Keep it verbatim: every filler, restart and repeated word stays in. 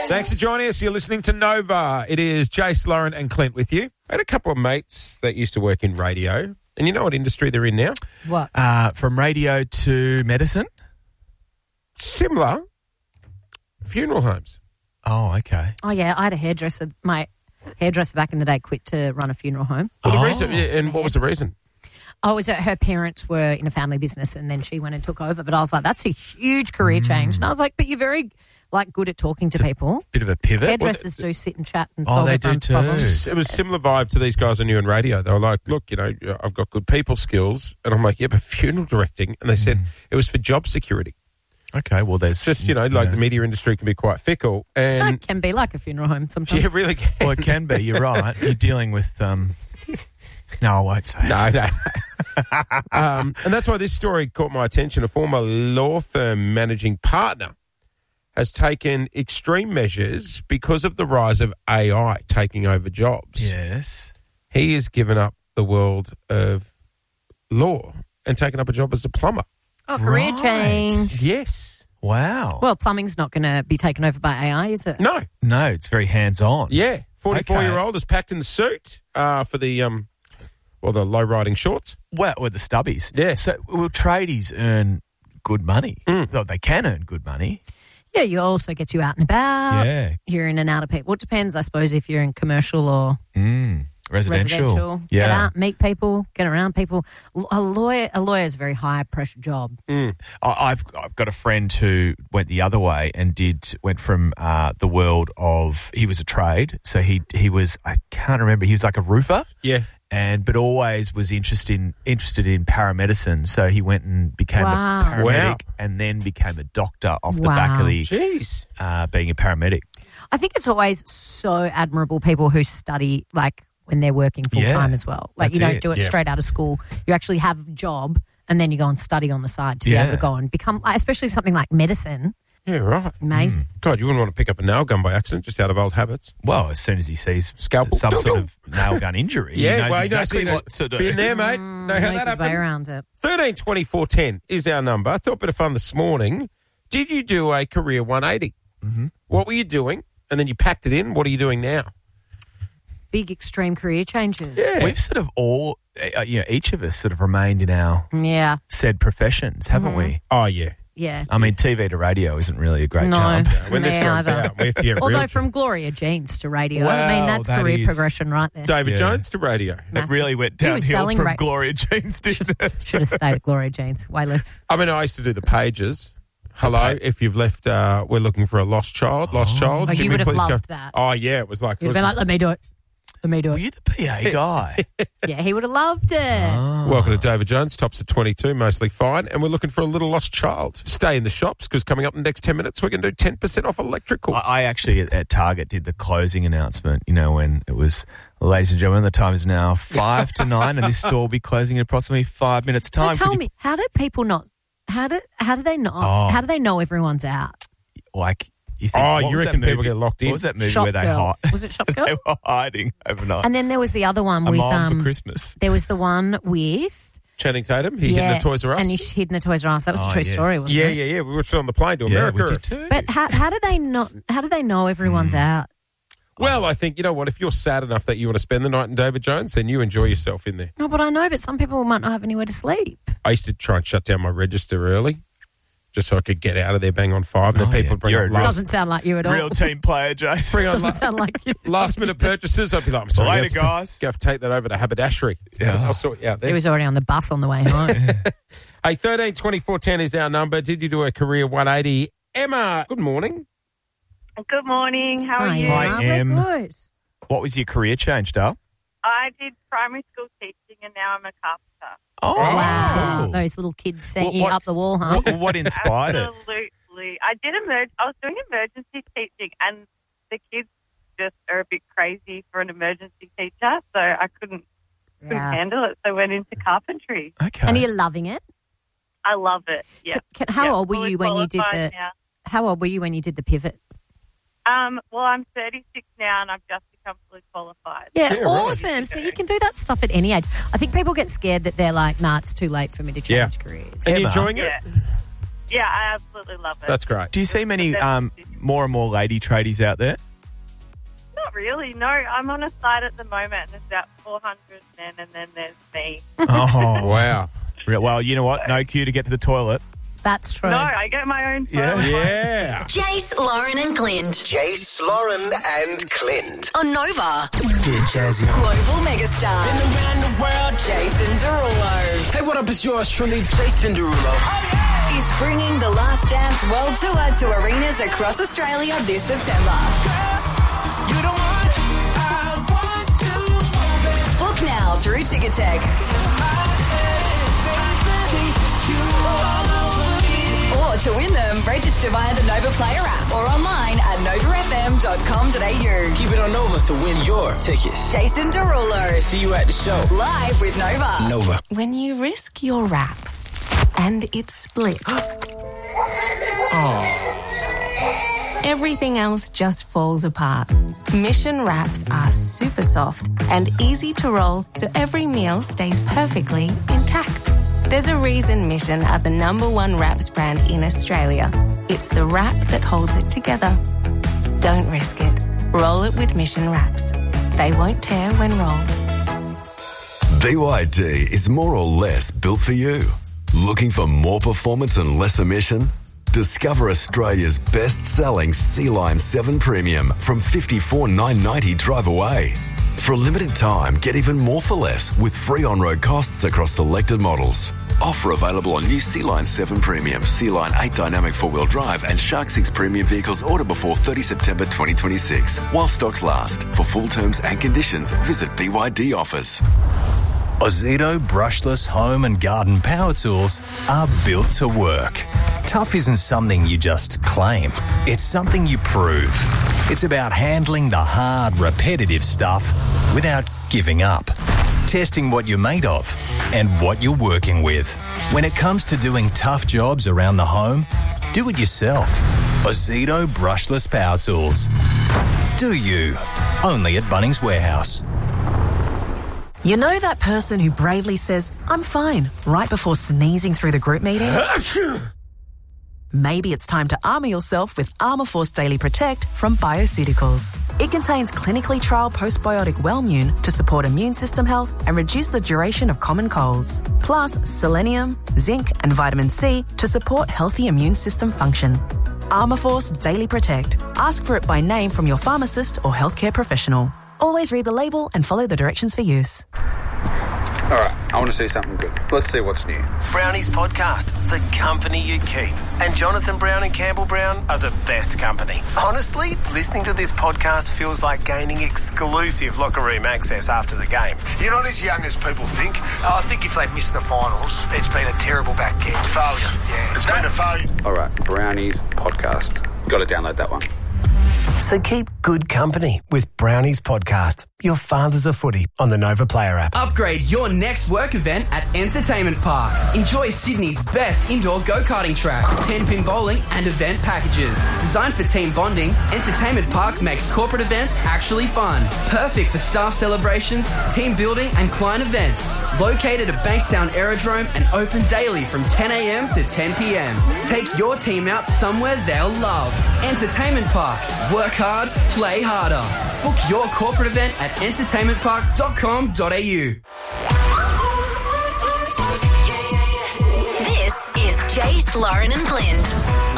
Thanks for joining us. You're listening to Nova. It is Jace, Lauren and Clint with you. I had a couple of mates that used to work in radio. And you know what industry they're in now? What? Uh, from radio to medicine? Similar. Funeral homes. Oh, okay. Oh, yeah, I had a hairdresser. My hairdresser back in the day quit to run a funeral home. Well, the Oh. reason, yeah, and what was the reason? Oh, it was that her parents were in a family business and then she went and took over. But I was like, that's a huge career change. And I was like, but you're very, like, good at talking to people. Bit of a pivot. Hairdressers do sit and chat and Oh, solve they do everyone's too. problems. It was similar vibe to these guys I knew in radio. They were like, look, you know, I've got good people skills. And I'm like, yeah, but funeral directing. And they said it was for job security. Okay, well, there's It's just, you know, like the media industry can be quite fickle. And That can be like a funeral home sometimes. yeah, it really can. Well, it can be. You're right. You're dealing with. Um, no, I won't say. No, it. no. um, and that's why this story caught my attention. A former law firm managing partner has taken extreme measures because of the rise of A I taking over jobs. Yes. He has given up the world of law and taken up a job as a plumber. Oh, career Right. change. Yes. Wow. Well, plumbing's not going to be taken over by A I, is it? No. no, it's very hands-on. Yeah. forty-four-year-old Okay. is packed in the suit uh, for the, um, well, the low-riding shorts. Well, with the stubbies. Yeah. So, well, tradies earn good money. Mm. Though they can earn good money. Yeah, you also gets you out and about. Yeah. You're in and out of people. Well, it depends, I suppose, if you're in commercial or Mm. Residential. residential. Yeah. Get out, meet people, get around people. L- A lawyer, a lawyer is a very high pressure job. I- I've I've got a friend who went the other way and did went from uh, the world of he was a trade, so he he was I can't remember he was like a roofer, Yeah. and but always was interested in interested in paramedicine, so he went and became Wow. a paramedic Wow. and then became a doctor off the back Wow. of the Jeez. uh, being a paramedic. I think it's always so admirable people who study like when they're working full Yeah, time as well. Like that's you don't it. do it Yeah. straight out of school. You actually have a job and then you go and study on the side to be Yeah. able to go and become, like, especially something like medicine. Yeah, right. Amazing. God, you wouldn't want to pick up a nail gun by accident just out of old habits. Well, as soon as he sees Scalpel. some sort of nail gun injury, Yeah, he knows well, he knows exactly he knows- what to do. Been there, mate. Know how Knows that his way happened. around it. thirteen twenty-four ten is our number. I thought a bit of fun this morning. Did you do a career one eighty? Mm-hmm. What were you doing? And then you packed it in. What are you doing now? Big extreme career changes. We've sort of all, uh, you know, each of us sort of remained in our Yeah. said professions, haven't Mm-hmm. we? Oh, yeah. Yeah. I mean, T V to radio isn't really a great No. job. When Me this comes either. out, we have to get a Although real from Gloria Jeans to radio, I Wow, mean, that's that career is- progression right there. David Yeah. Jones to radio. It Massive. really went He was downhill selling from ra- Gloria Jeans, didn't it? Should have stayed at Gloria Jeans. Way less. I mean, I used to do the pages. Hello, if you've left, uh, we're looking for a lost child. Lost child. Oh, you Jimmy, would have please go- loved that. Oh, yeah. It was like... You'd it have was been like, let me do it. Let me do Were it. you the P A guy? Yeah, he would have loved it. Welcome to David Jones, tops at twenty-two, mostly fine, and we're looking for a little lost child. Stay in the shops, because coming up in the next ten minutes, we're going to do ten percent off electrical. I, I actually, at, at Target, did the closing announcement, you know, when it was, ladies and gentlemen, the time is now five to nine, and this store will be closing in approximately five minutes' So time. tell Could me, how do people not? How do how do they know? Oh. How do they know everyone's out? you, like, you think, Oh, what you was that reckon people movie- get locked in? What was that movie Shop where they, Girl. hide, Was it Shop they Girl? were hiding overnight? And then there was the other one A with Mom um. for Christmas. There was the one with Channing Tatum, he yeah, hid in the Toys R Us. and he hid in the Toys R Us. That was Oh, a true yes. story, wasn't yeah, it? yeah, yeah. We watched it on the plane to Yeah, we America. did too. But how how do they not? How do they know everyone's Hmm. out? Well, I think, you know what, if you're sad enough that you want to spend the night in David Jones, then you enjoy yourself in there. No, but I know. But some people might not have anywhere to sleep. I used to try and shut down my register early, just so I could get out of there bang on five. And then Oh, people yeah. would bring You're up a last, Doesn't sound like you at all. Real team player, Jason. bring on Doesn't la- sound like you. last minute purchases. I'd be like, I'm sorry. Later, I have to- guys. Go have to take that over to haberdashery. Yeah. I'll sort you out there. He was already on the bus on the way home. Hey, thirteen twenty-four ten is our number. Did you do a career one eighty? Emma, good morning. Good morning. How are Hi, you? Hi, Emma. Em. They're good. What was your career change, Dale? I did primary school teaching and now I'm a carpenter. Oh, Wow, cool. those little kids sent What- you what- up the wall, huh? What, what inspired it? Absolutely. I did emerg- I was doing emergency teaching and the kids just are a bit crazy for an emergency teacher, so I couldn't, couldn't Yeah. handle it, so I went into carpentry. Okay. And are you loving it? I love it. Yeah. Can- how Yeah, old were fully you when you did qualified the? now. How old were you when you did the pivot? Um, well, I'm thirty-six now and I've just become fully qualified. Yeah, Yeah, right. awesome. So you can do that stuff at any age. I think people get scared that they're like, nah, it's too late for me to change Yeah. careers. Are you Emma. enjoying it? Yeah. Yeah, I absolutely love it. That's great. Do you see many um, more and more lady tradies out there? Not really, no. I'm on a site at the moment and there's about four hundred men and then there's me. Oh, Wow. well, you know what? No queue to get to the toilet. That's true. No, I get my own phone. Yeah. Yeah. Jace, Lauren and Clint. Jace, Lauren and Clint. On Nova. Get jazzy. Global megastar. Been around the world. Jason Derulo. Hey, what up? It's yours truly, Jason Derulo. Is bringing the Last Dance World Tour to arenas across Australia this September. You the one I want to. Book now through Ticketek. Or to win them, register via the Nova Player app or online at nova f m dot com dot a u. Keep it on Nova to win your tickets. Jason Derulo. See you at the show. Live with Nova. Nova. When you risk your wrap and it splits, everything else just falls apart. Mission wraps are super soft and easy to roll, so every meal stays perfectly intact. There's a reason Mission are the number one wraps brand in Australia. It's the wrap that holds it together. Don't risk it. Roll it with Mission wraps. They won't tear when rolled. B Y D is more or less built for you. Looking for more performance and less emission? Discover Australia's best-selling Sea-Line seven Premium from fifty-four thousand nine hundred ninety dollars drive away. For a limited time, get even more for less with free on-road costs across selected models. Offer available on new Sea-Line seven Premium, Sea-Line eight Dynamic four-wheel drive and Shark six Premium vehicles ordered before thirtieth September twenty twenty-six. While stocks last. For full terms and conditions, visit B Y D offers. Ozito brushless home and garden power tools are built to work. Tough isn't something you just claim. It's something you prove. It's about handling the hard, repetitive stuff without giving up. Testing what you're made of and what you're working with. When it comes to doing tough jobs around the home, do it yourself. Ozito brushless power tools. Do you? Only at Bunnings Warehouse. You know that person who bravely says, "I'm fine," right before sneezing through the group meeting? Maybe it's time to armour yourself with Armour Force Daily Protect from Bioceuticals. It contains clinically trialled postbiotic Wellmune to support immune system health and reduce the duration of common colds. Plus, selenium, zinc and vitamin C to support healthy immune system function. Armour Force Daily Protect. Ask for it by name from your pharmacist or healthcare professional. Always read the label and follow the directions for use. All right, I want to see something good. Let's see what's new. Brownies Podcast, the company you keep. And Jonathan Brown and Campbell Brown are the best company. Honestly, listening to this podcast feels like gaining exclusive locker room access after the game. You're not as young as people think. I think if they've missed the finals, it's been a terrible back end. Failure, yeah. It's been a failure. All right, Brownies Podcast. Got to download that one. So keep good company with Brownies Podcast. Your father's a footy on the Nova Player app. Upgrade your next work event at Entertainment Park. Enjoy Sydney's best indoor go-karting track, ten-pin bowling and event packages. Designed for team bonding, Entertainment Park makes corporate events actually fun. Perfect for staff celebrations, team building and client events. Located at Bankstown Aerodrome and open daily from ten a m to ten p m. Take your team out somewhere they'll love. Entertainment Park. Work hard, play harder. Book your corporate event at entertainment park dot com dot a u. This is Jace, Lauren and Clint.